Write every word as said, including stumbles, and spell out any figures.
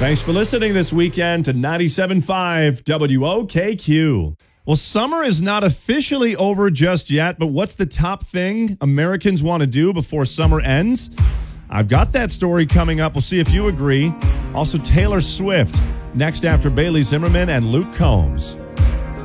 Thanks for listening this weekend to ninety-seven point five W O K Q. Well, summer is not officially over just yet, but what's the top thing Americans want to do before summer ends? I've got that story coming up. We'll see if you agree. Also, Taylor Swift, next after Bailey Zimmerman and Luke Combs.